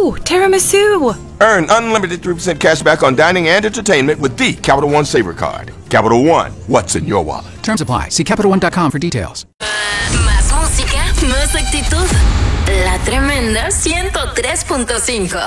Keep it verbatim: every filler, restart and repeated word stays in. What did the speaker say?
Ooh, tiramisu. Earn unlimited three percent cash back on dining and entertainment with the Capital One Saver Card. Capital One, what's in your wallet? Terms apply. See Capital One dot com for details. Más música, más actitud. La Tremenda ciento tres punto cinco.